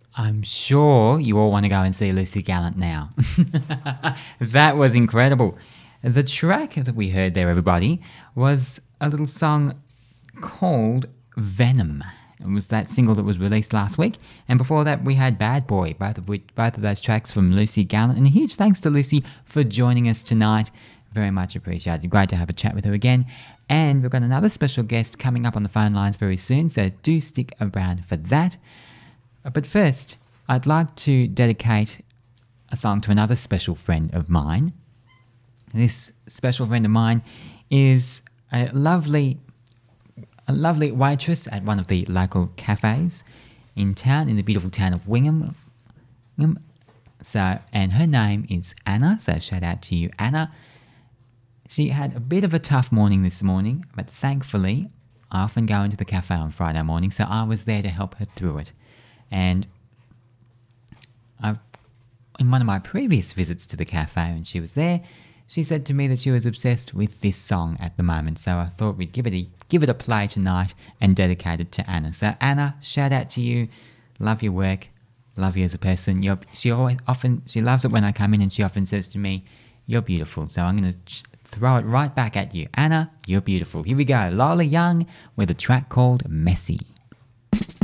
I'm sure you all want to go and see Lucy Gallant now. That was incredible. The track that we heard there, everybody, was a little song called Venom. It was that single that was released last week. And before that, we had Bad Boy, both of those tracks from Lucy Gallant. And a huge thanks to Lucy for joining us tonight. Very much appreciated. Great to have a chat with her again. And we've got another special guest coming up on the phone lines very soon, so do stick around for that. But first, I'd like to dedicate a song to another special friend of mine. This special friend of mine is a lovely waitress at one of the local cafes in town, in the beautiful town of Wingham. And her name is Anna, so shout out to you, Anna. She had a bit of a tough morning this morning, but thankfully, I often go into the cafe on Friday morning, so I was there to help her through it. And in one of my previous visits to the cafe when she was there, she said to me that she was obsessed with this song at the moment. So I thought we'd give it a play tonight and dedicate it to Anna. So Anna, shout out to you. Love your work. Love you as a person. She loves it when I come in, and she often says to me, "You're beautiful." So I'm going to throw it right back at you. Anna, you're beautiful. Here we go. Lola Young with a track called Messy.